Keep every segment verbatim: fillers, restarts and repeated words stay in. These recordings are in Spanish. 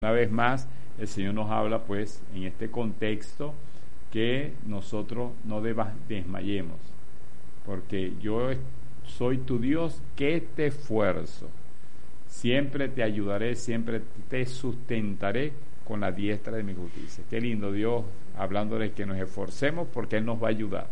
Una vez más, el Señor nos habla pues en este contexto que nosotros no deba, desmayemos, porque yo soy tu Dios que te esfuerzo, siempre te ayudaré, siempre te sustentaré con la diestra de mi justicia. Qué lindo Dios, hablando de que nos esforcemos porque Él nos va a ayudar.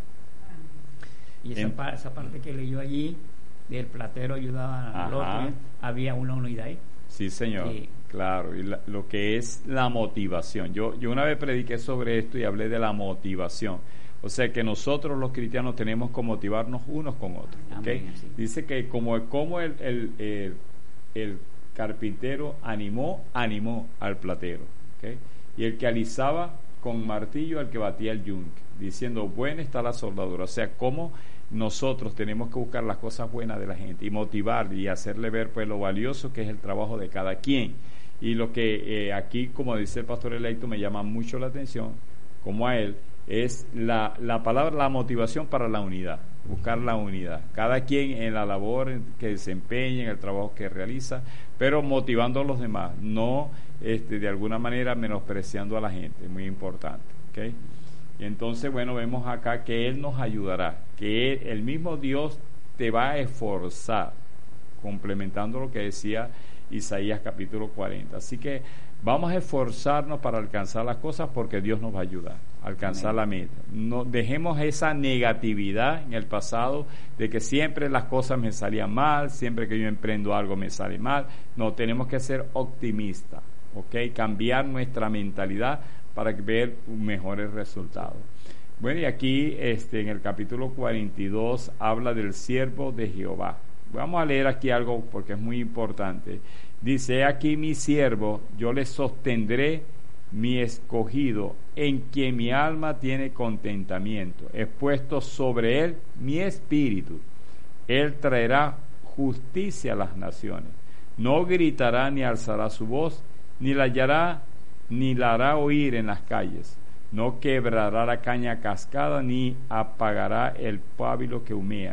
Y esa, en, pa, esa parte que leyó allí, del platero ayudaba al otro, había una unidad ahí. Sí, señor, sí. Claro, y la, lo que es la motivación. Yo, yo una vez prediqué sobre esto y hablé de la motivación. O sea que nosotros los cristianos tenemos que motivarnos unos con otros. ¿Okay? Amén, sí. Dice que como, como el, el, el, el carpintero animó, animó al platero. ¿Okay? Y el que alisaba con martillo al que batía el yunque, diciendo, buena está la soldadura. O sea, como nosotros tenemos que buscar las cosas buenas de la gente y motivar y hacerle ver pues lo valioso que es el trabajo de cada quien. Y lo que eh, aquí, como dice el pastor electo, me llama mucho la atención, como a él, es la, la palabra, la motivación para la unidad, buscar la unidad. Cada quien en la labor que desempeña, en el trabajo que realiza, pero motivando a los demás, no este, de alguna manera menospreciando a la gente, es muy importante. ¿Okay? Y entonces, bueno, vemos acá que Él nos ayudará, que Él, el mismo Dios te va a esforzar, complementando lo que decía Isaías capítulo cuarenta. Así que vamos a esforzarnos para alcanzar las cosas porque Dios nos va a ayudar a alcanzar Amén. La meta. No dejemos esa negatividad en el pasado de que siempre las cosas me salían mal, siempre que yo emprendo algo me sale mal. No, tenemos que ser optimistas, ¿ok? Cambiar nuestra mentalidad para ver mejores resultados. Bueno, y aquí este, en el capítulo cuarenta y dos habla del siervo de Jehová. Vamos a leer aquí algo porque es muy importante. Dice, aquí mi siervo, yo le sostendré, mi escogido, en quien mi alma tiene contentamiento. He puesto sobre él mi espíritu. Él traerá justicia a las naciones. No gritará ni alzará su voz, ni la hallará, ni la hará oír en las calles. No quebrará la caña cascada, ni apagará el pábilo que humea.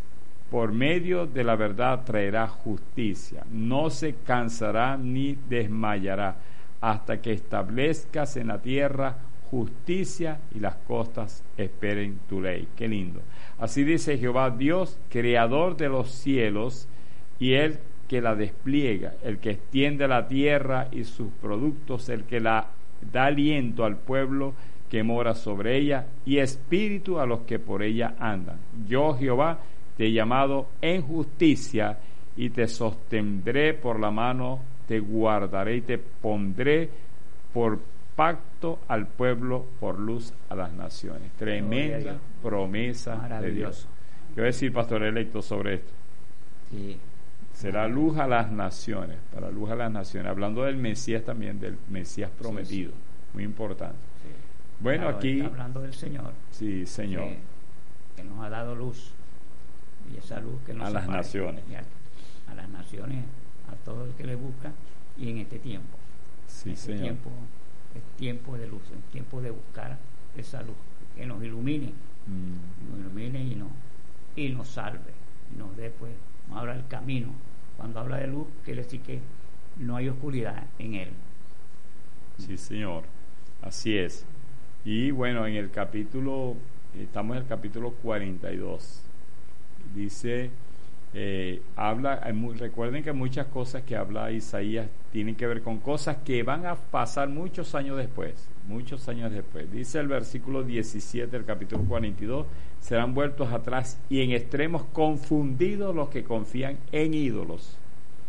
Por medio de la verdad traerá justicia. No se cansará ni desmayará, hasta que establezcas en la tierra justicia y las costas esperen tu ley. Qué lindo. Así dice Jehová Dios, creador de los cielos, y Él que la despliega, el que extiende la tierra y sus productos, el que la da aliento al pueblo que mora sobre ella, y espíritu a los que por ella andan. Yo, Jehová, te he llamado en justicia, y te sostendré por la mano, te guardaré y te pondré por pacto al pueblo, por luz a las naciones. Tremenda promesa de Dios. ¿Qué va a decir, pastor electo, sobre esto? Sí. Será luz a las naciones, para luz a las naciones, hablando del Mesías también, del Mesías prometido, sí, sí. Muy importante. Sí. Bueno, claro, aquí... Está hablando del Señor. Sí, Señor. Que, que nos ha dado luz, y esa luz que nos a las naciones. A, a las naciones, a todo el que le busca, y en este tiempo. Sí, este Señor. Tiempo, es tiempo de luz, es tiempo de buscar esa luz, que nos ilumine, mm. nos ilumine y nos, y nos salve, y nos dé, pues, nos abra el camino. Cuando habla de luz, quiere decir que no hay oscuridad en él. Sí, Señor, así es. Y bueno, en el capítulo, estamos en el capítulo cuarenta y dos. Dice, eh, habla, recuerden que muchas cosas que habla Isaías tienen que ver con cosas que van a pasar muchos años después, muchos años después. Dice el versículo diecisiete del capítulo cuarenta y dos, serán vueltos atrás y en extremos confundidos los que confían en ídolos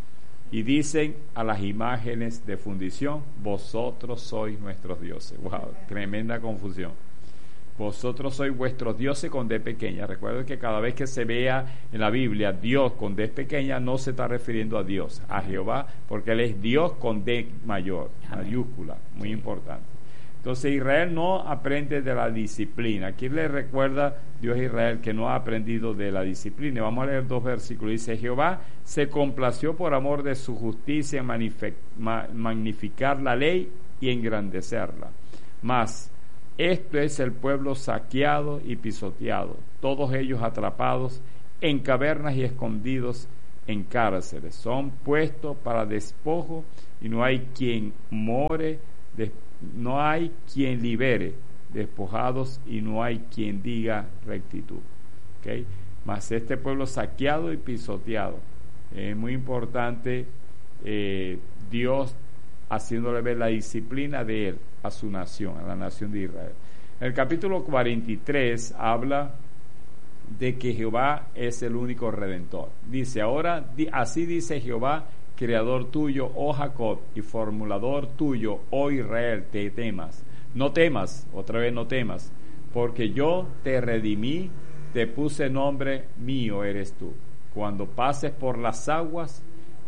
y dicen a las imágenes de fundición, vosotros sois nuestros dioses. Wow, tremenda confusión. Vosotros sois vuestros dioses con D pequeña. Recuerden que cada vez que se vea en la Biblia Dios con D pequeña, no se está refiriendo a Dios, a Jehová, porque Él es Dios con D mayor, mayúscula, muy importante. Entonces Israel no aprende de la disciplina. Aquí le recuerda Dios a Israel que no ha aprendido de la disciplina. Vamos a leer dos versículos. Dice, Jehová se complació por amor de su justicia en magnific- ma- magnificar la ley y engrandecerla. Mas esto es el pueblo saqueado y pisoteado, todos ellos atrapados en cavernas y escondidos, en cárceles, son puestos para despojo y no hay quien more, des, no hay quien libere, despojados y no hay quien diga rectitud. ¿Okay? Mas este pueblo saqueado y pisoteado, es muy importante eh, Dios haciéndole ver la disciplina de él a su nación, a la nación de Israel. En el capítulo cuarenta y tres habla de que Jehová es el único redentor. Dice, ahora así dice Jehová, creador tuyo, oh Jacob, y formulador tuyo, oh Israel, te temas. No temas, otra vez no temas, porque yo te redimí, te puse nombre, mío eres tú. Cuando pases por las aguas,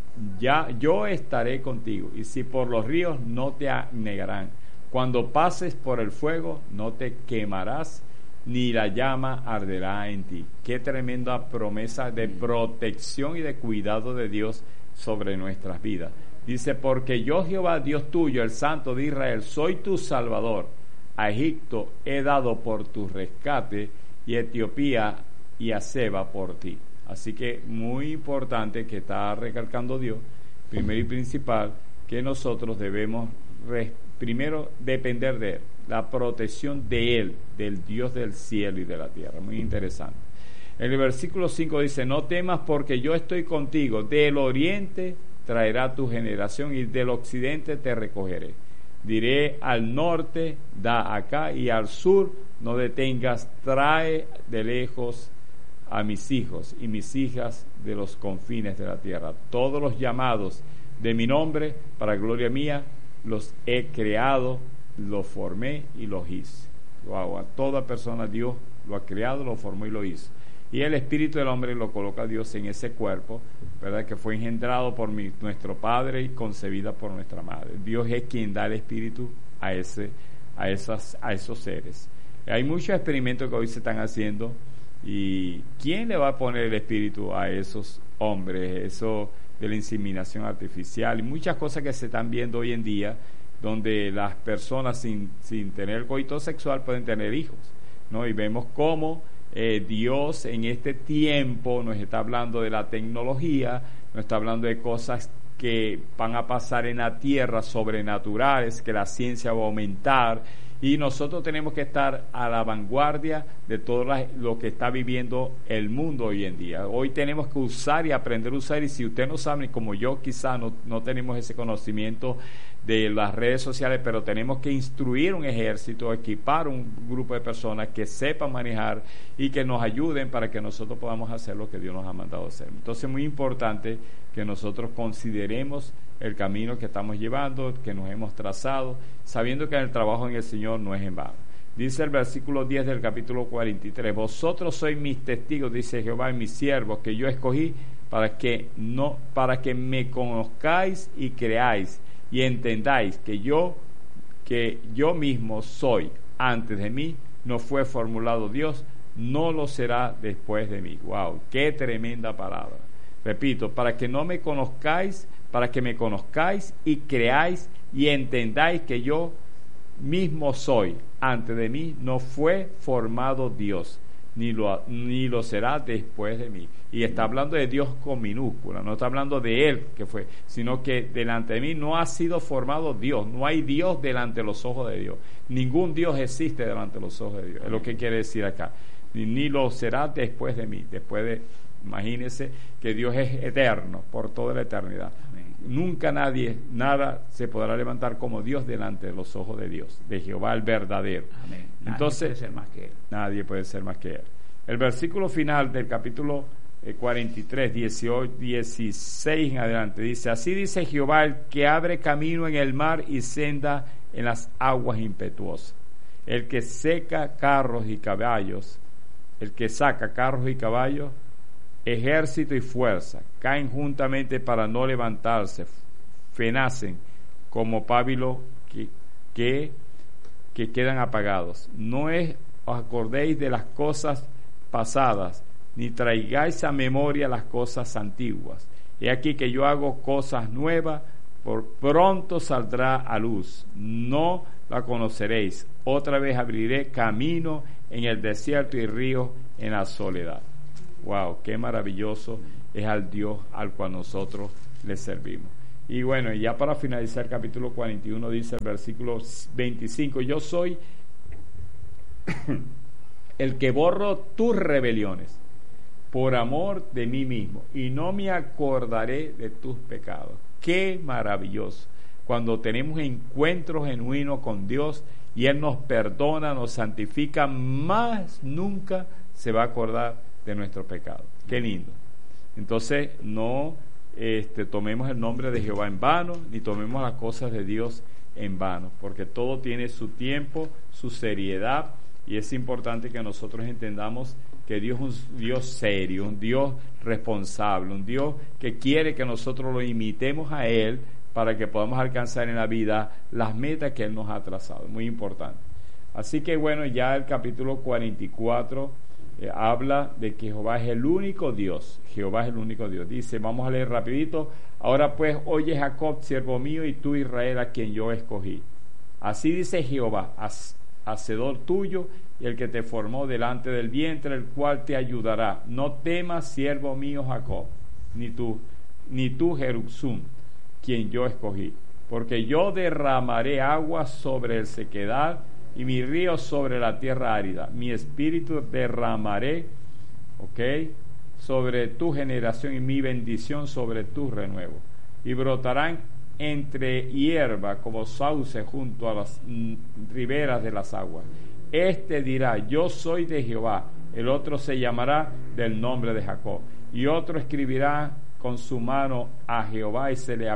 ya yo estaré contigo, y si por los ríos, no te anegarán. Cuando pases por el fuego, no te quemarás, ni la llama arderá en ti. Qué tremenda promesa de protección y de cuidado de Dios sobre nuestras vidas. Dice, porque yo Jehová, Dios tuyo, el Santo de Israel, soy tu Salvador. A Egipto he dado por tu rescate, y Etiopía y a Seba por ti. Así que muy importante que está recalcando Dios, primero y principal, que nosotros debemos res- primero depender de Él, la protección de Él, del Dios del cielo y de la tierra. Muy interesante. En el versículo cinco dice, no temas porque yo estoy contigo, del oriente traerá tu generación y del occidente te recogeré. Diré al norte, da acá, y al sur, no detengas, trae de lejos a mis hijos y mis hijas de los confines de la tierra. Todos los llamados de mi nombre, para gloria mía, los he creado, los formé y los hice. Wow, a toda persona Dios lo ha creado, lo formó y lo hizo. Y el espíritu del hombre lo coloca Dios en ese cuerpo, ¿verdad? Que fue engendrado por mi, nuestro Padre y concebida por nuestra Madre. Dios es quien da el espíritu a ese, a esas, a esos seres. Hay muchos experimentos que hoy se están haciendo. ¿Y quién le va a poner el espíritu a esos hombres? Eso de la inseminación artificial y muchas cosas que se están viendo hoy en día, donde las personas sin, sin tener coito sexual pueden tener hijos, ¿no? Y vemos cómo eh, Dios en este tiempo nos está hablando de la tecnología, nos está hablando de cosas que van a pasar en la tierra, sobrenaturales, que la ciencia va a aumentar. Y nosotros tenemos que estar a la vanguardia de todo lo que está viviendo el mundo hoy en día. Hoy tenemos que usar y aprender a usar, y si usted no sabe, como yo quizá no, no tenemos ese conocimiento de las redes sociales, pero tenemos que instruir un ejército, equipar un grupo de personas que sepan manejar y que nos ayuden para que nosotros podamos hacer lo que Dios nos ha mandado hacer. Entonces es muy importante que nosotros consideremos el camino que estamos llevando, que nos hemos trazado, sabiendo que el trabajo en el Señor no es en vano. Dice el versículo diez del capítulo cuarenta y tres, vosotros sois mis testigos, dice Jehová, y mis siervos, que yo escogí para que, no, para que me conozcáis y creáis, y entendáis que yo, que yo mismo soy. Antes de mí no fue formulado Dios, no lo será después de mí. Wow, qué tremenda palabra. Repito, para que no me conozcáis, para que me conozcáis y creáis y entendáis que yo mismo soy. Antes de mí no fue formado Dios, ni lo, ni lo será después de mí. Y está hablando de Dios con minúscula, no está hablando de Él que fue, sino que delante de mí no ha sido formado Dios, no hay Dios delante de los ojos de Dios. Ningún Dios existe delante de los ojos de Dios, es lo que quiere decir acá. Ni, ni lo será después de mí, después de... Imagínense que Dios es eterno por toda la eternidad. Amén. Nunca nadie, nada se podrá levantar como Dios delante de los ojos de Dios, de Jehová el verdadero. Amén. Nadie Entonces, puede ser más que Él. Nadie puede ser más que Él. El versículo final del capítulo eh, cuarenta y tres, dieciocho, dieciséis en adelante dice, así dice Jehová, el que abre camino en el mar y senda en las aguas impetuosas, el que seca carros y caballos, el que saca carros y caballos, ejército y fuerza, caen juntamente para no levantarse, fenacen como pábilo que, que, que quedan apagados. No es, os acordéis de las cosas pasadas, ni traigáis a memoria las cosas antiguas. He aquí que yo hago cosas nuevas, por pronto saldrá a luz, no la conoceréis. Otra vez abriré camino en el desierto y río en la soledad. Wow, qué maravilloso es al Dios al cual nosotros le servimos. Y bueno, ya para finalizar el capítulo cuarenta y uno dice el versículo veinticinco, yo soy el que borro tus rebeliones por amor de mí mismo, y no me acordaré de tus pecados. Qué maravilloso cuando tenemos encuentros genuinos con Dios y Él nos perdona, nos santifica, más nunca se va a acordar de nuestros pecados. Qué lindo. Entonces no este, tomemos el nombre de Jehová en vano, ni tomemos las cosas de Dios en vano, porque todo tiene su tiempo, su seriedad, y es importante que nosotros entendamos que Dios es un Dios serio, un Dios responsable, un Dios que quiere que nosotros lo imitemos a Él para que podamos alcanzar en la vida las metas que Él nos ha trazado. Muy importante. Así que bueno, ya el capítulo cuarenta y cuatro eh, habla de que Jehová es el único Dios. Jehová es el único Dios. Dice, vamos a leer rapidito. Ahora pues, oye Jacob, siervo mío, y tú Israel, a quien yo escogí. Así dice Jehová, hacedor tuyo, y el que te formó delante del vientre, el cual te ayudará. No temas, siervo mío Jacob, ni tú, ni tú Jerusum, quien yo escogí, porque yo derramaré agua sobre el sequedad y mi río sobre la tierra árida. Mi espíritu derramaré, ok, sobre tu generación, y mi bendición sobre tu renuevo. Y brotarán entre hierba como sauce junto a las mm, riberas de las aguas. Este dirá, yo soy de Jehová. El otro se llamará del nombre de Jacob. Y otro escribirá con su mano a Jehová, y se le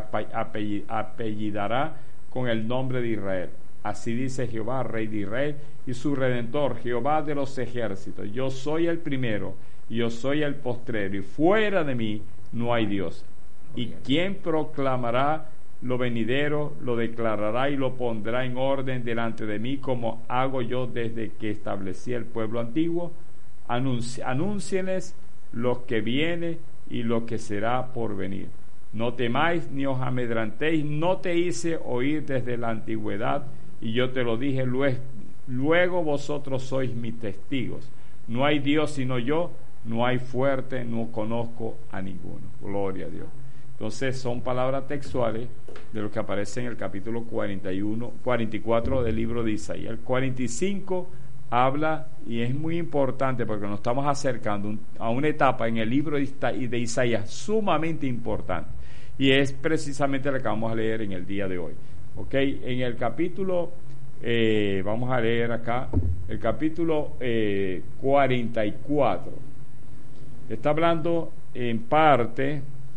apellidará con el nombre de Israel. Así dice Jehová, Rey de Israel, y su Redentor, Jehová de los ejércitos. Yo soy el primero, y yo soy el postrero, y fuera de mí no hay Dios. ¿Y quién proclamará lo venidero, lo declarará y lo pondrá en orden delante de mí, como hago yo desde que establecí el pueblo antiguo? Anunci- anúncienles lo que viene y lo que será por venir. No temáis ni os amedrantéis, no te hice oír desde la antigüedad, y yo te lo dije, luego, luego vosotros sois mis testigos. No hay Dios sino yo, no hay fuerte, no conozco a ninguno. Gloria a Dios. Entonces son palabras textuales de lo que aparece en el capítulo cuarenta y uno, cuarenta y cuatro del libro de Isaías. El cuarenta y cinco habla, y es muy importante porque nos estamos acercando a una etapa en el libro de Isaías sumamente importante, y es precisamente la que vamos a leer en el día de hoy. Ok, en el capítulo, eh, vamos a leer acá, el capítulo eh, cuarenta y cuatro, está hablando en parte,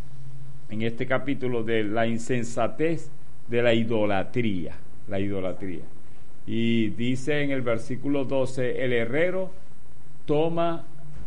en este capítulo, de la insensatez de la idolatría, la idolatría. Y dice en el versículo doce, el herrero toma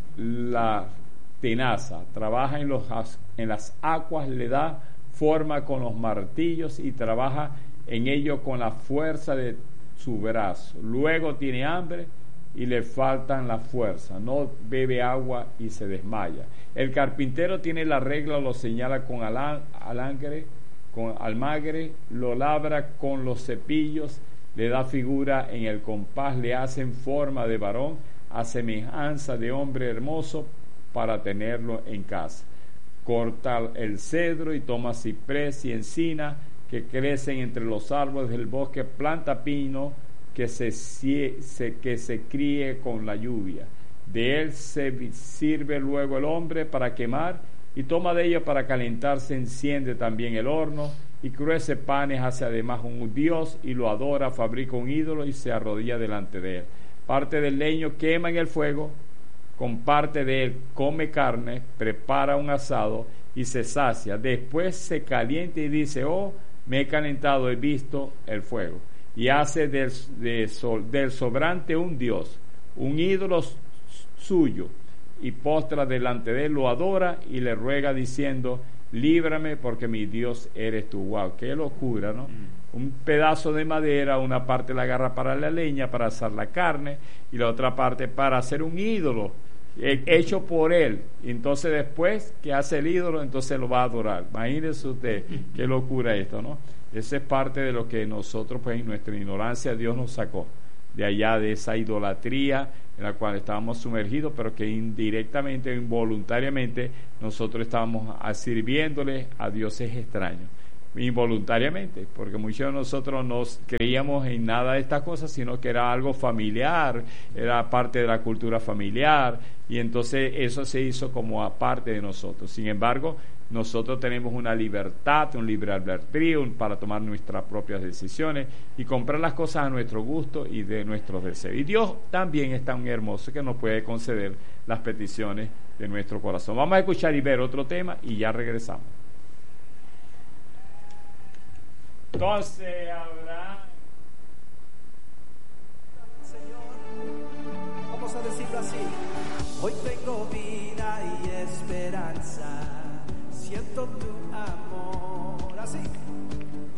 la tenaza, trabaja en, los, en las aguas, le da forma con los martillos y trabaja en ello con la fuerza de su brazo. Luego tiene hambre y le faltan la fuerza, no bebe agua y se desmaya. El carpintero tiene la regla, lo señala con alangre, con almagre, lo labra con los cepillos, le da figura en el compás, le hacen forma de varón, a semejanza de hombre hermoso, para tenerlo en casa. Corta el cedro y toma ciprés y encina que crecen entre los árboles del bosque, planta pino que se, se, que se críe con la lluvia. De él se sirve luego el hombre para quemar, y toma de ella para calentar, se enciende también el horno, y cruece panes, hace además un dios, y lo adora, fabrica un ídolo, y se arrodilla delante de él. Parte del leño quema en el fuego, con parte de él come carne, prepara un asado, y se sacia. Después se calienta y dice, oh, me he calentado, he visto el fuego. Y hace del, de sol, del sobrante un dios, un ídolo suyo, y postra delante de él, lo adora y le ruega diciendo, líbrame porque mi Dios eres tú. Wow, qué locura, ¿no? Mm. Un pedazo de madera, una parte la agarra para la leña, para asar la carne, y la otra parte para hacer un ídolo eh, hecho por él. Y entonces después que hace el ídolo, entonces lo va a adorar. Imagínese usted qué locura esto, ¿no? Esa es parte de lo que nosotros, pues en nuestra ignorancia, Dios nos sacó. de allá, de esa idolatría en la cual estábamos sumergidos, pero que indirectamente, involuntariamente, nosotros estábamos sirviéndole a dioses extraños. Involuntariamente, porque muchos de nosotros no creíamos en nada de estas cosas, sino que era algo familiar, era parte de la cultura familiar, y entonces eso se hizo como aparte de nosotros. Sin embargo, nosotros tenemos una libertad, un libre albedrío para tomar nuestras propias decisiones y comprar las cosas a nuestro gusto y de nuestros deseos. Y Dios también es tan hermoso que nos puede conceder las peticiones de nuestro corazón. Vamos a escuchar y ver otro tema y ya regresamos. Entonces habrá... Señor, vamos a decirlo así. Hoy tengo vida y esperanza. Siento tu amor.